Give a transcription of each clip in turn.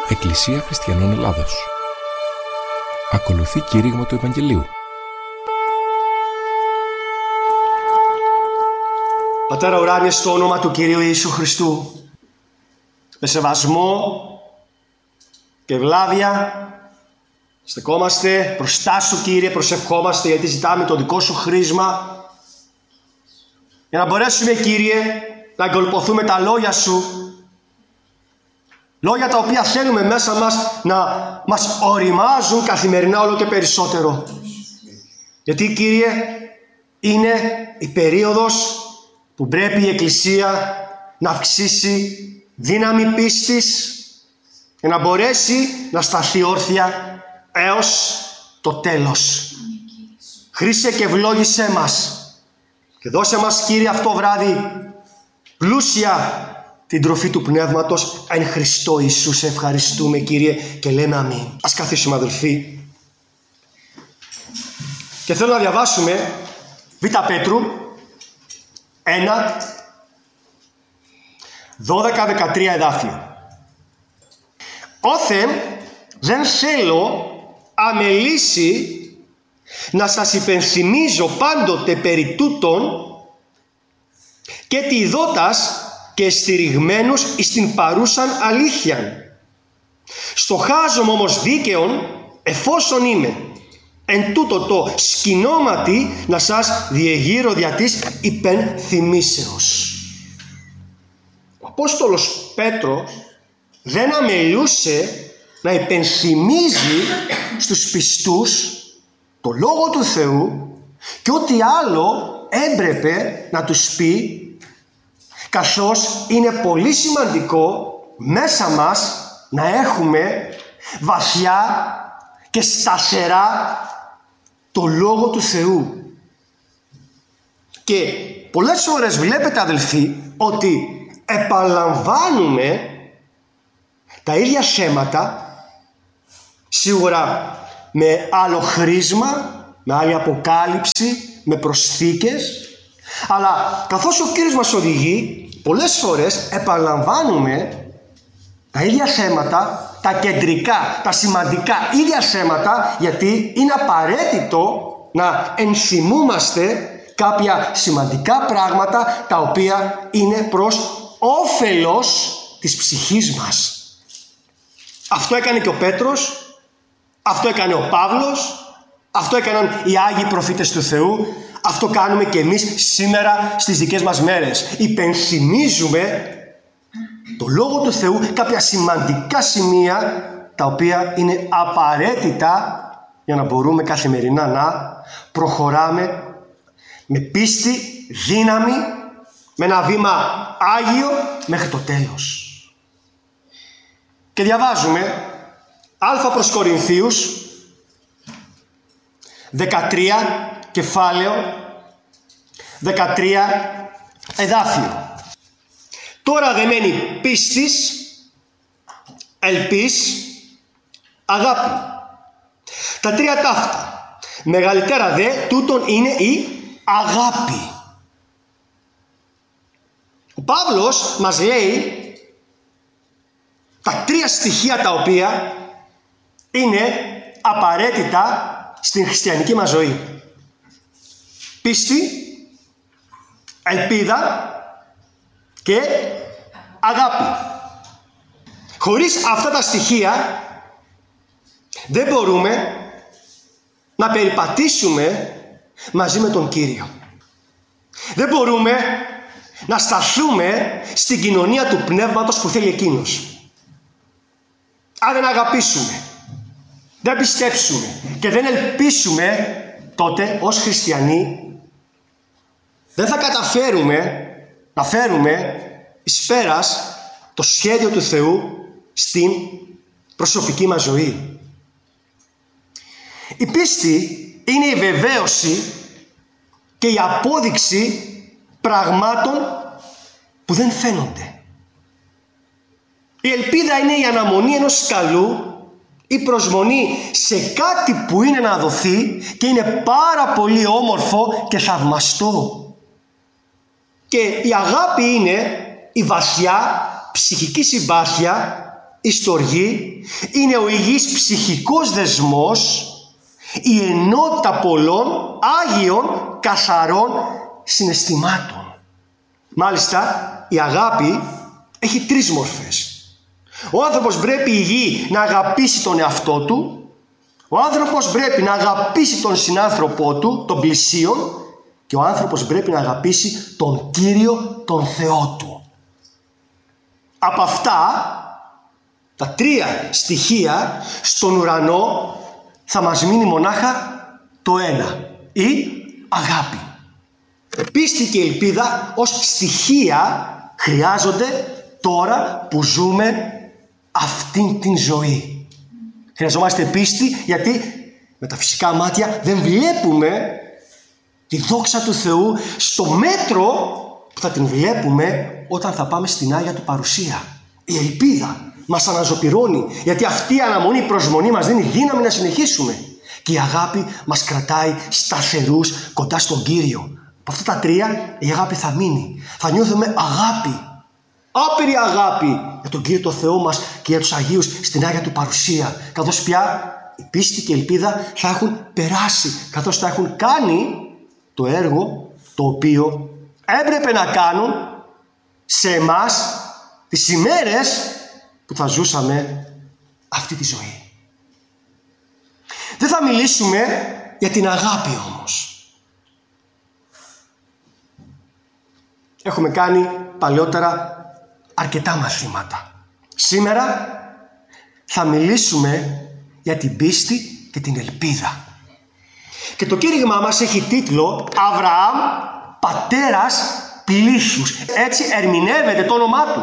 Εκκλησία Χριστιανών Ελλάδος. Ακολουθεί κήρυγμα του Ευαγγελίου. Πατέρα ουράνιε, στο όνομα του Κυρίου Ιησού Χριστού, με σεβασμό και ευλάβεια στεκόμαστε μπροστά σου, Κύριε, προσευχόμαστε γιατί ζητάμε το δικό σου χρήσμα για να μπορέσουμε, Κύριε, να εγκολποθούμε τα λόγια σου, λόγια τα οποία θέλουμε μέσα μας να μας οριμάζουν καθημερινά όλο και περισσότερο. Γιατί, Κύριε, είναι η περίοδος που πρέπει η Εκκλησία να αυξήσει δύναμη πίστης και να μπορέσει να σταθεί όρθια έως το τέλος. Χρήσε και ευλόγησέ μας και δώσε μας, Κύριε, αυτό βράδυ πλούσια την τροφή του Πνεύματος εν Χριστώ Ιησού. Σε ευχαριστούμε, Κύριε, και λέμε αμήν. Ας καθίσουμε, αδελφοί, και θέλω να διαβάσουμε Β' Πέτρου 1, 12-13 εδάφιο. Όθεν δεν θέλω αμελήσει να σας υπενθυμίζω πάντοτε περί τούτων και τη δότας και στηριγμένους εις την παρούσαν αλήθειαν. Στοχάζομαι όμως δίκαιον εφόσον είμαι εν τούτο το σκηνώματι να σας διεγείρω δια της υπενθυμίσεως. Ο Απόστολος Πέτρος δεν αμελούσε να υπενθυμίζει στους πιστούς το Λόγο του Θεού και ό,τι άλλο έμπρεπε να τους πει, καθώς είναι πολύ σημαντικό μέσα μας να έχουμε βαθιά και σταθερά το Λόγο του Θεού. Και πολλές φορές βλέπετε, αδελφοί, ότι επαναλαμβάνουμε τα ίδια θέματα, σίγουρα με άλλο χρήσμα, με άλλη αποκάλυψη, με προσθήκες, αλλά καθώς ο Κύριος μας οδηγεί, πολλές φορές επαναλαμβάνουμε τα ίδια θέματα, τα κεντρικά, τα σημαντικά ίδια θέματα, γιατί είναι απαραίτητο να ενθυμούμαστε κάποια σημαντικά πράγματα τα οποία είναι προς όφελος της ψυχής μας. Αυτό έκανε και ο Πέτρος, αυτό έκανε ο Παύλος, αυτό έκαναν οι Άγιοι προφήτες του Θεού, αυτό κάνουμε και εμείς σήμερα στις δικές μας μέρες. Υπενθυμίζουμε το Λόγο του Θεού, κάποια σημαντικά σημεία τα οποία είναι απαραίτητα για να μπορούμε καθημερινά να προχωράμε με πίστη, δύναμη, με ένα βήμα άγιο μέχρι το τέλος. Και διαβάζουμε Α προς Κορινθίους 13 κεφάλαιο 13 εδάφιο. Τώρα δε μένει πίστης, ελπίς, αγάπη. Τα τρία ταύτα. Μεγαλύτερα δε τούτον είναι η αγάπη. Ο Παύλος μας λέει τα τρία στοιχεία τα οποία είναι απαραίτητα στην χριστιανική μας ζωή. Πίστη, ελπίδα και αγάπη. Χωρίς αυτά τα στοιχεία δεν μπορούμε να περιπατήσουμε μαζί με τον Κύριο. Δεν μπορούμε να σταθούμε στην κοινωνία του Πνεύματος που θέλει Εκείνος. Αν δεν αγαπήσουμε, δεν πιστέψουμε και δεν ελπίσουμε, τότε ως χριστιανοί δεν θα καταφέρουμε να φέρουμε εις πέρας το σχέδιο του Θεού στην προσωπική μας ζωή. Η πίστη είναι η βεβαίωση και η απόδειξη πραγμάτων που δεν φαίνονται. Η ελπίδα είναι η αναμονή ενός καλού, η προσμονή σε κάτι που είναι να δοθεί και είναι πάρα πολύ όμορφο και θαυμαστό. Και η αγάπη είναι η βαθιά ψυχική συμπάθεια η στοργή είναι ο υγιής ψυχικός δεσμός, η ενότητα πολλών άγιων καθαρών συναισθημάτων. Μάλιστα, η αγάπη έχει 3 μορφές. Ο άνθρωπος πρέπει η γη να αγαπήσει τον εαυτό του, ο άνθρωπος πρέπει να αγαπήσει τον συνάνθρωπό του, τον πλησίον, και ο άνθρωπος πρέπει να αγαπήσει τον Κύριο, τον Θεό του. Από αυτά τα 3 στοιχεία στον ουρανό θα μας μείνει μονάχα το ένα, η αγάπη. Πίστη και ελπίδα ως στοιχεία χρειάζονται τώρα που ζούμε αυτήν την ζωή. Χρειαζόμαστε πίστη γιατί με τα φυσικά μάτια δεν βλέπουμε τη δόξα του Θεού στο μέτρο που θα την βλέπουμε όταν θα πάμε στην Άγια Του παρουσία. Η ελπίδα μας αναζωπυρώνει, γιατί αυτή η αναμονή, η προσμονή μας δίνει δύναμη να συνεχίσουμε. Και η αγάπη μας κρατάει σταθερούς κοντά στον Κύριο. Από αυτά τα 3 η αγάπη θα μείνει. Θα νιώθουμε αγάπη, άπειρη αγάπη για τον Κύριο τον Θεό μας και για τους Αγίους στην Άγια Του παρουσία. Καθώς πια η πίστη και η ελπίδα θα έχουν περάσει, καθώς θα έχουν κάνει το έργο το οποίο έπρεπε να κάνουν σε εμάς τις ημέρες που θα ζούσαμε αυτή τη ζωή. Δεν θα μιλήσουμε για την αγάπη όμως. Έχουμε κάνει παλαιότερα αρκετά μαθήματα. Σήμερα θα μιλήσουμε για την πίστη και την ελπίδα. Και το κήρυγμά μας έχει τίτλο «Αβραάμ, πατέρας πλήθους». Έτσι ερμηνεύεται το όνομά του.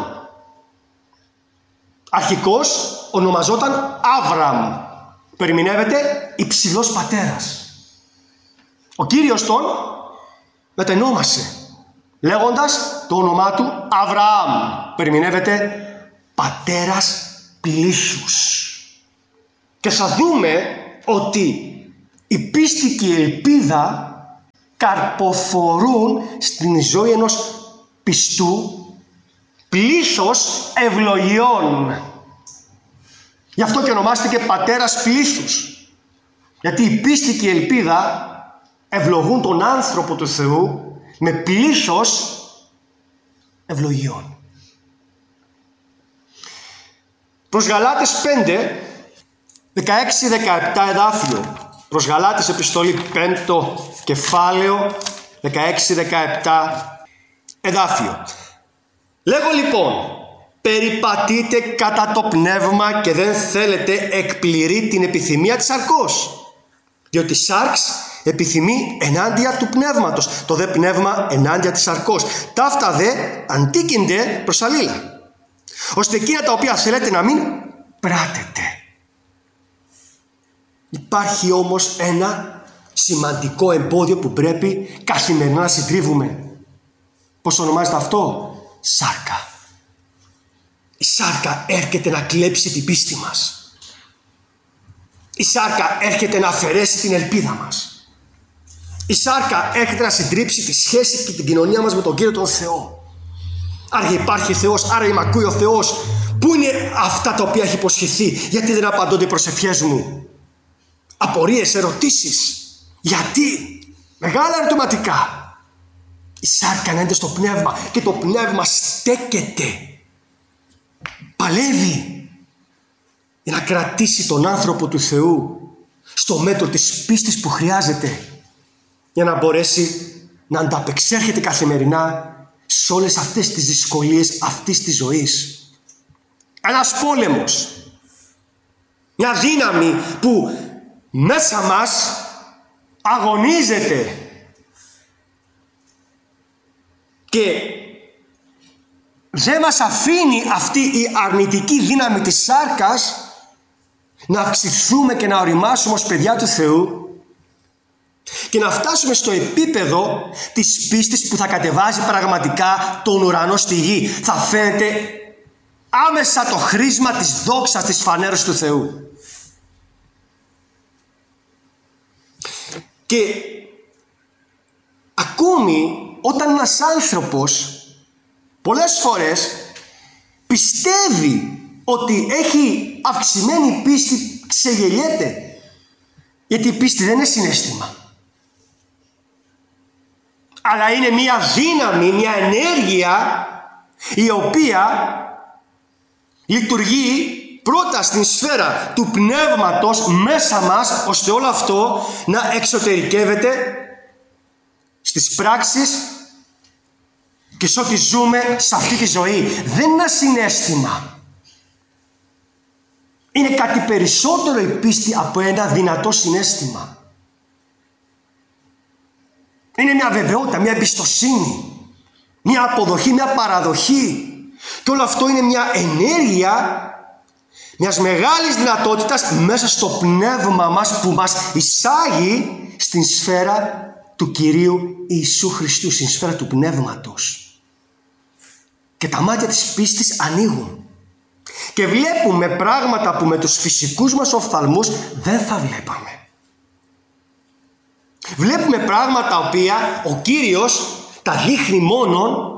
Αρχικώς ονομαζόταν Άβραμ, που ερμηνεύεται υψηλός πατέρας. Ο Κύριος τον μετενόμασε, λέγοντας το όνομά του Αβραάμ, που ερμηνεύεται πατέρας πλήθους. Και θα δούμε ότι η πίστη και η ελπίδα καρποφορούν στην ζωή ενός πιστού πλήθος ευλογιών. Γι' αυτό και ονομάστηκε πατέρας πλήθους. Γιατί η πίστη και η ελπίδα ευλογούν τον άνθρωπο του Θεού με πλήθος ευλογιών. Προς Γαλάτες 5, 16-17 εδάφιο. Προς Γαλάτες επιστολή 5 κεφάλαιο 16-17 εδάφιο. Λέγω λοιπόν, περιπατείτε κατά το πνεύμα και δεν θέλετε εκπληρεί την επιθυμία της σαρκός. Διότι η σάρξ επιθυμεί ενάντια του πνεύματος, το δε πνεύμα ενάντια της σαρκός. Ταύτα δε αντίκυνται προς αλλήλα, ώστε εκείνα τα οποία θέλετε να μην πράτετε. Υπάρχει όμως ένα σημαντικό εμπόδιο που πρέπει καθημερινά να συντρίβουμε. Πώς ονομάζεται αυτό? Σάρκα. Η σάρκα έρχεται να κλέψει την πίστη μας. Η σάρκα έρχεται να αφαιρέσει την ελπίδα μας. Η σάρκα έρχεται να συντρίψει τη σχέση και την κοινωνία μας με τον Κύριο τον Θεό. Άρα υπάρχει Θεός, άρα με ακούει ο Θεός. Πού είναι αυτά τα οποία έχει υποσχεθεί? Γιατί δεν απαντώνται οι προσευχές μου? Απορίες, ερωτήσεις. Γιατί? Μεγάλα ερωτηματικά. Η σάρκα είναι στο πνεύμα και το πνεύμα στέκεται. Παλεύει για να κρατήσει τον άνθρωπο του Θεού στο μέτρο της πίστης που χρειάζεται για να μπορέσει να ανταπεξέρχεται καθημερινά σε όλες αυτές τις δυσκολίες αυτής της ζωής. Ένας πόλεμος, μια δύναμη που μέσα μας αγωνίζεται και δεν μας αφήνει αυτή η αρνητική δύναμη της σάρκας να αυξηθούμε και να οριμάσουμε ως παιδιά του Θεού και να φτάσουμε στο επίπεδο της πίστης που θα κατεβάζει πραγματικά τον ουρανό στη γη. Θα φαίνεται άμεσα το χρήσμα της δόξας της φανέρας του Θεού. Και ακόμη όταν ένας άνθρωπος πολλές φορές πιστεύει ότι έχει αυξημένη πίστη ξεγελιέται. Γιατί η πίστη δεν είναι συναίσθημα. Αλλά είναι μια δύναμη, μια ενέργεια η οποία λειτουργεί πρώτα στην σφαίρα του πνεύματος μέσα μας, ώστε όλο αυτό να εξωτερικεύεται στις πράξεις και σε ό,τι ζούμε σε αυτή τη ζωή. Δεν είναι ένα συναίσθημα. Είναι κάτι περισσότερο η πίστη από ένα δυνατό συναίσθημα. Είναι μια βεβαιότητα, μια εμπιστοσύνη, μια αποδοχή, μια παραδοχή. Και όλο αυτό είναι μια ενέργεια μιας μεγάλης δυνατότητας μέσα στο πνεύμα μας που μας εισάγει στην σφαίρα του Κυρίου Ιησού Χριστού, στην σφαίρα του πνεύματος. Και τα μάτια της πίστης ανοίγουν. Και βλέπουμε πράγματα που με τους φυσικούς μας οφθαλμούς δεν θα βλέπαμε. Βλέπουμε πράγματα τα οποία ο Κύριος τα δείχνει μόνο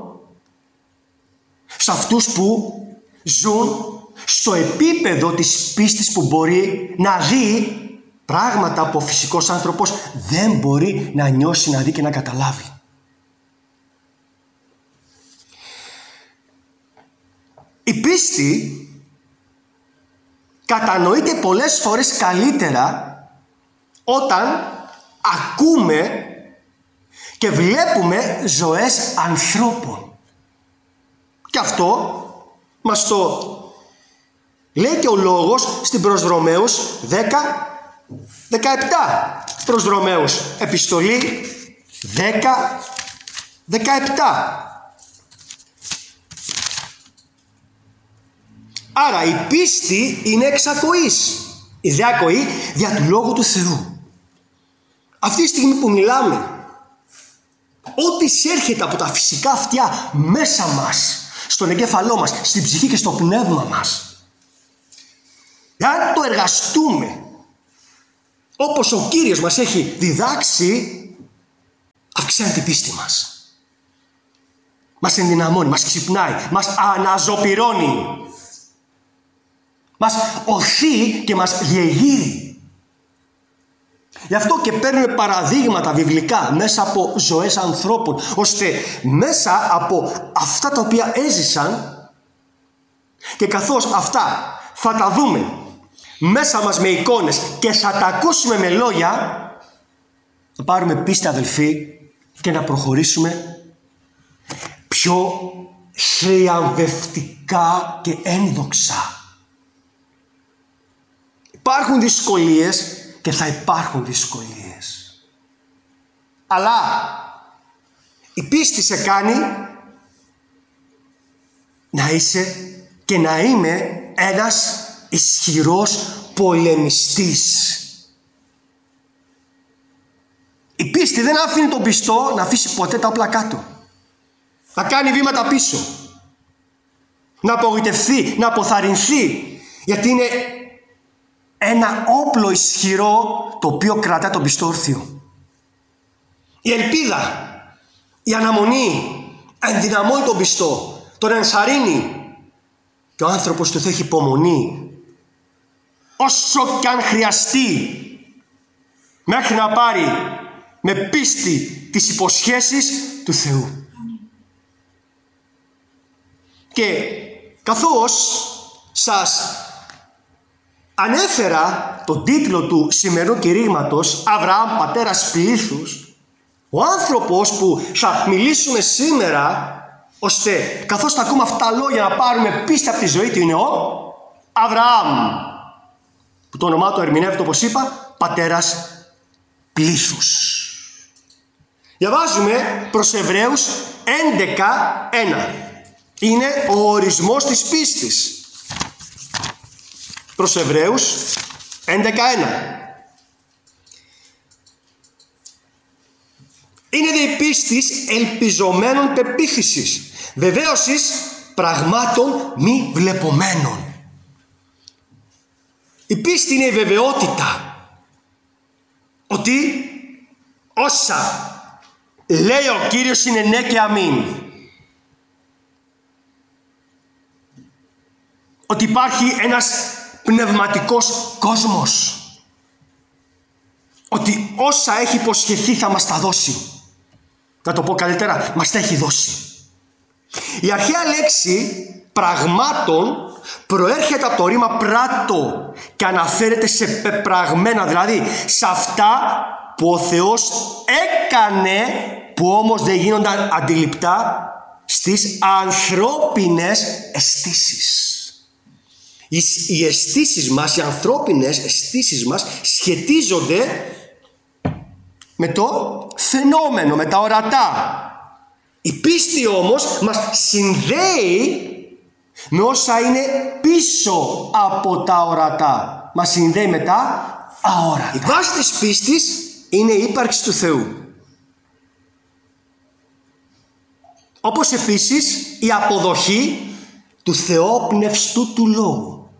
σε αυτούς που ζουν στο επίπεδο της πίστης, που μπορεί να δει πράγματα που ο φυσικός άνθρωπος δεν μπορεί να νιώσει, να δει και να καταλάβει. Η πίστη κατανοείται πολλές φορές καλύτερα όταν ακούμε και βλέπουμε ζωές ανθρώπων. Και αυτό μας το λέει και ο λόγος στην προς Ρωμαίους 10:17. Προς Ρωμαίους επιστολή 10:17. Άρα η πίστη είναι εξ ακοής. Η δε ακοή δια του Λόγου του Θεού. Αυτή τη στιγμή που μιλάμε, ό,τι εισέρχεται από τα φυσικά αυτιά μέσα μας, στον εγκέφαλό μας, στην ψυχή και στο πνεύμα μας, εάν το εργαστούμε όπως ο Κύριος μας έχει διδάξει, αυξάνει την πίστη μας. Μας ενδυναμώνει, μας ξυπνάει, μας αναζωπυρώνει. Μας οθεί και μας γεγείρει. Γι' αυτό και παίρνουμε παραδείγματα βιβλικά μέσα από ζωές ανθρώπων, ώστε μέσα από αυτά τα οποία έζησαν, και καθώς αυτά θα τα δούμε μέσα μας με εικόνες και θα τα ακούσουμε με λόγια, θα πάρουμε πίστη, αδελφοί, και να προχωρήσουμε πιο θριαμβευτικά και ένδοξα. Υπάρχουν δυσκολίες και θα υπάρχουν δυσκολίες. Αλλά η πίστη σε κάνει να είσαι και να είμαι ένας ισχυρός πολεμιστής. Η πίστη δεν αφήνει τον πιστό να αφήσει ποτέ τα όπλα κάτω. Να κάνει βήματα πίσω. Να απογοητευτεί, να αποθαρρυνθεί. Γιατί είναι ένα όπλο ισχυρό το οποίο κρατά τον πιστό όρθιο. Η ελπίδα, η αναμονή ενδυναμώνει τον πιστό, τον ενθαρρύνει, και ο άνθρωπος του Θεού έχει υπομονή όσο κι αν χρειαστεί μέχρι να πάρει με πίστη τις υποσχέσεις του Θεού. Και καθώς σας ανέφερα τον τίτλο του σημερινού κηρύγματος, Αβραάμ πατέρας πλήθους, ο άνθρωπος που θα μιλήσουμε σήμερα, ώστε καθώς θα ακούμε αυτά τα λόγια να πάρουμε πίστη από τη ζωή του, είναι ο Αβραάμ, που το όνομά του ερμηνεύεται, όπως είπα, πατέρας πλήθους. Διαβάζουμε προς Εβραίους 11:1. Είναι ο ορισμός της πίστης. Προς Εβραίους 11:1. Είναι δε η πίστης ελπιζομένων πεποίθησης, βεβαίωσης πραγμάτων μη βλεπομένων. Η πίστη είναι η βεβαιότητα ότι όσα λέει ο Κύριος είναι ναι και αμήν. ότι υπάρχει ένας πνευματικός κόσμος. Ότι όσα έχει υποσχεθεί θα μας τα δώσει. Να το πω καλύτερα, μας τα έχει δώσει. Η αρχαία λέξη πραγμάτων προέρχεται από το ρήμα πράτο και αναφέρεται σε πεπραγμένα, δηλαδή σε αυτά που ο Θεός έκανε, που όμως δεν γίνονταν αντιληπτά στις ανθρώπινες αισθήσεις. Οι αισθήσεις μας, οι ανθρώπινες αισθήσεις μας σχετίζονται με το φαινόμενο, με τα ορατά. Η πίστη όμως μας συνδέει με όσα είναι πίσω από τα ορατά. Μας συνδέει με τα αόρατα. Η βάση της πίστης είναι η ύπαρξη του Θεού. Όπως επίσης η αποδοχή του θεόπνευστου του Λόγου.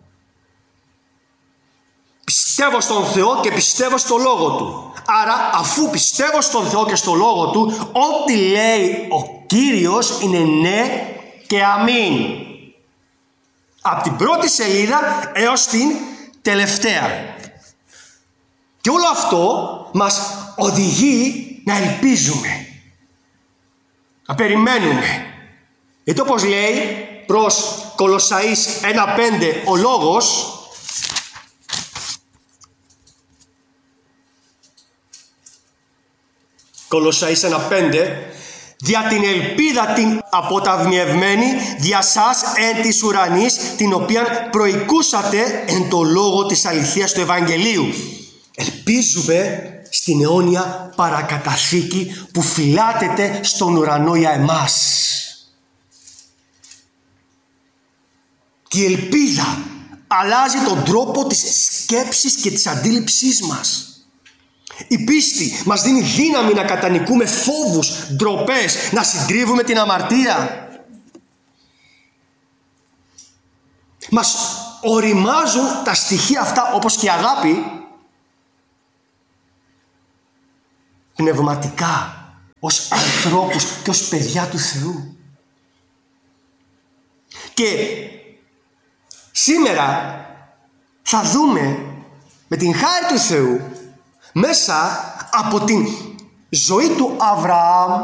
Πιστεύω στον Θεό και πιστεύω στο Λόγο Του. Άρα αφού πιστεύω στον Θεό και στο Λόγο Του, ό,τι λέει ο Κύριος είναι ναι και αμήν. Από την πρώτη σελίδα έως την τελευταία. Και όλο αυτό μας οδηγεί να ελπίζουμε. Να περιμένουμε. Γιατί όπως λέει προς Κολοσσαείς 1:5 ο λόγος, Κολοσσαείς 1:5, δια την ελπίδα την αποταμιευμένη δια σας εν της ουρανής, την οποία προοικούσατε εν το λόγο της αληθείας του Ευαγγελίου. Ελπίζουμε στην αιώνια παρακαταθήκη που φυλάτεται στον ουρανό για εμάς. Και η ελπίδα αλλάζει τον τρόπο της σκέψης και της αντίληψής μας. Η πίστη μας δίνει δύναμη να κατανικούμε φόβους, ντροπές, να συντρίβουμε την αμαρτία. Μας οριμάζουν τα στοιχεία αυτά, όπως και η αγάπη, πνευματικά, ως ανθρώπους και ως παιδιά του Θεού. Και σήμερα θα δούμε με την χάρη του Θεού, μέσα από την ζωή του Αβραάμ,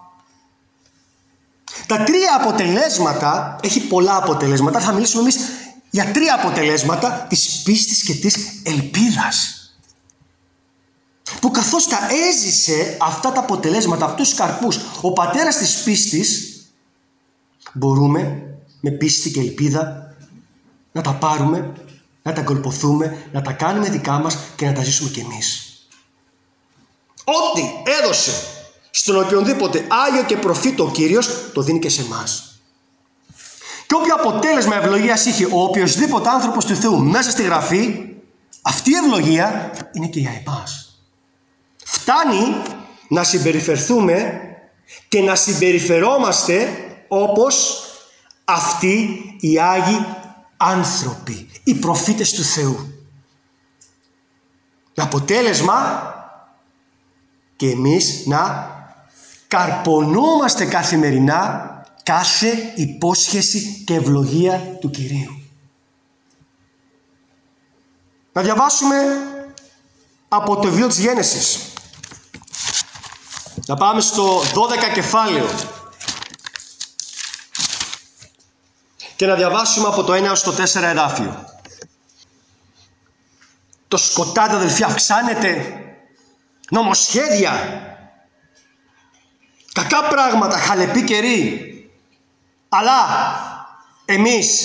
τα τρία αποτελέσματα, έχει πολλά αποτελέσματα, θα μιλήσουμε εμείς για τρία αποτελέσματα της πίστης και της ελπίδας. Που καθώς τα έζησε αυτά τα αποτελέσματα, αυτούς τους καρπούς, ο πατέρας της πίστης, μπορούμε με πίστη και ελπίδα να τα πάρουμε, να τα κολποθούμε, να τα κάνουμε δικά μας και να τα ζήσουμε κι εμείς. Ό,τι έδωσε στον οποιονδήποτε Άγιο και προφήτο ο Κύριος, το δίνει και σε εμάς. Και όποιο αποτέλεσμα ευλογίας είχε ο οποιοσδήποτε άνθρωπος του Θεού μέσα στη Γραφή, αυτή η ευλογία είναι και για εμάς. Φτάνει να συμπεριφερθούμε και να συμπεριφερόμαστε όπως αυτοί οι Άγιοι άνθρωποι, οι προφήτες του Θεού. Με αποτέλεσμα και εμείς να καρπονόμαστε καθημερινά κάθε υπόσχεση και ευλογία του Κυρίου. Να διαβάσουμε από το βιβλίο της Γένεσης. Να πάμε στο 12 κεφάλαιο και να διαβάσουμε από το 1 έως το 4 εδάφιο. Το σκοτάδι, αδελφοί, αυξάνεται. Νομοσχέδια, κακά πράγματα, χαλεπή καιρή. Αλλά εμείς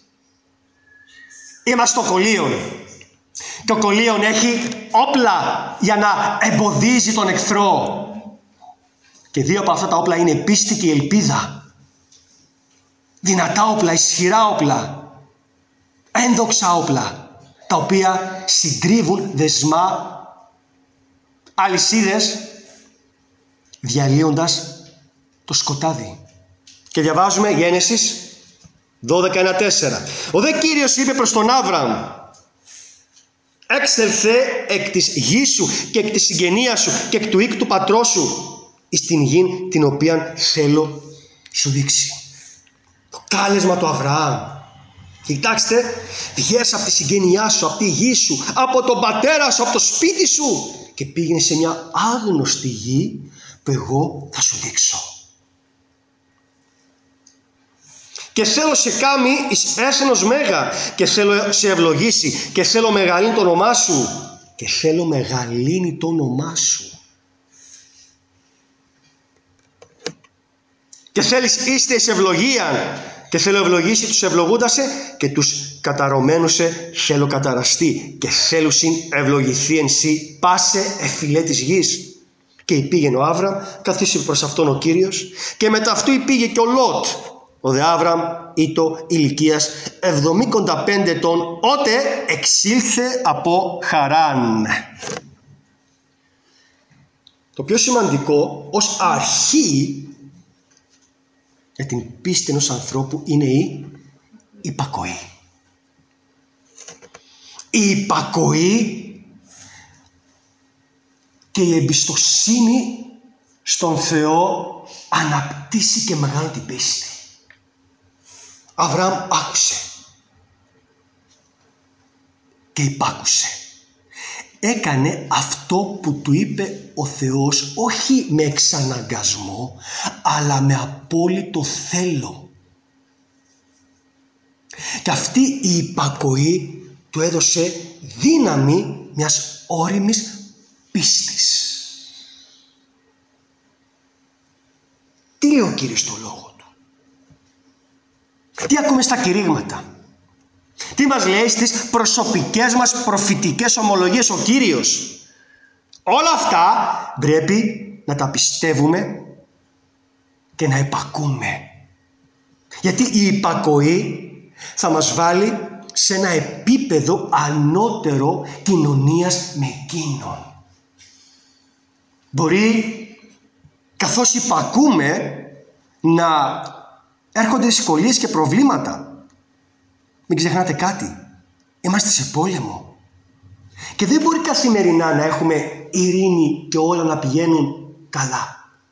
είμαστε το κολλίον. Και ο κολλίον έχει όπλα για να εμποδίζει τον εχθρό. Και δύο από αυτά τα όπλα είναι η πίστη και η ελπίδα. Δυνατά όπλα, ισχυρά όπλα, ένδοξα όπλα, τα οποία συντρίβουν δεσμά, αλυσίδες, διαλύοντας το σκοτάδι. Και διαβάζουμε Γένεσης 12:1-4. Ο δε Κύριος είπε προς τον Άβραμ: έξελθε εκ της γης σου και εκ της συγγενείας σου και εκ του οίκου του πατρός σου εις την γη την οποία θέλω σου δείξει. Το κάλεσμα του Αβραάμ. Κοιτάξτε, βγες από τη συγγένειά σου, από τη γη σου, από τον πατέρα σου, από το σπίτι σου και πήγαινε σε μια άγνωστη γη που εγώ θα σου δείξω. Και θέλω σε κάμει εις έσενος μέγα και θέλω σε ευλογήσει και θέλω μεγαλύνει το όνομά σου και θέλω μεγαλύνει το όνομά σου. Και θέλεις είστε εις ευλογίαν και θέλω ευλογήσει τους ευλογούντασε και τους καταρωμένουσε θέλω καταραστεί και θέλουσιν ευλογηθεί εν σύ πάσε εφηλέ της γης. Και υπήγαινε ο Άβραμ, καθίσει προς αυτόν ο Κύριος και μετά αυτού υπήγε και ο Λότ. Ο δε Άβραμ ήτο ηλικίας 75 ετών, ότε εξήλθε από Χαράν. Το πιο σημαντικό ως αρχή για την πίστη ενός ανθρώπου είναι η υπακοή. Η υπακοή και η εμπιστοσύνη στον Θεό αναπτύσσει και μεγάλη την πίστη. Αβραάμ άκουσε και υπάκουσε. Έκανε αυτό που του είπε ο Θεός, όχι με εξαναγκασμό, αλλά με απόλυτο θέλω. Και αυτή η υπακοή του έδωσε δύναμη μιας ώριμης πίστης. Τι λέει ο Κύριος στο λόγο του? Τι ακούμε στα κηρύγματα? Τι μας λέει στις προσωπικές μας προφητικές ομολογίες ο Κύριος? Όλα αυτά πρέπει να τα πιστεύουμε και να υπακούμε. Γιατί η υπακοή θα μας βάλει σε ένα επίπεδο ανώτερο κοινωνίας με εκείνον. Μπορεί καθώς υπακούμε να έρχονται δυσκολίες και προβλήματα. Μην ξεχνάτε κάτι. Είμαστε σε πόλεμο. Και δεν μπορεί καθημερινά να έχουμε ειρήνη και όλα να πηγαίνουν καλά.